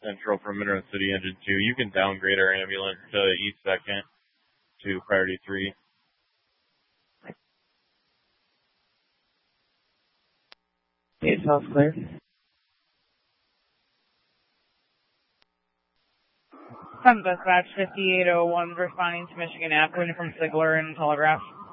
Central from Monroe City Engine 2. You can downgrade our ambulance to East 2nd to Priority 3. East South clear. 10 Dispatch 5801 responding to Michigan Ave, waiting from Sigler and Telegraph.